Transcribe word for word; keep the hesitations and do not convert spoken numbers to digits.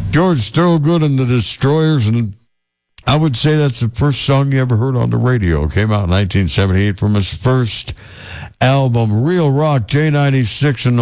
George Thorogood and the Destroyers, and I would say that's the first song you ever heard on the radio. It came out in nineteen seventy-eight from his first album, Real Rock J ninety-six, and